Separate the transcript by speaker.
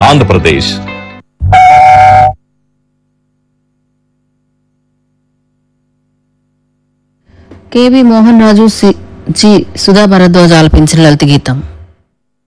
Speaker 1: Andhra Pradesh.
Speaker 2: KV Mohan రాజు G Sudha Bharadwaj ఆలపించిన లలిత గీతం.